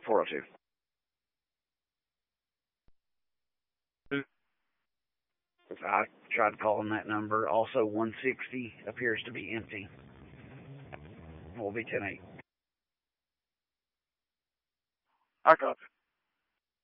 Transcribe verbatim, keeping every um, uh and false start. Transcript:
four oh two. I tried calling that number. Also, one sixty appears to be empty. We'll be ten eight. I got you.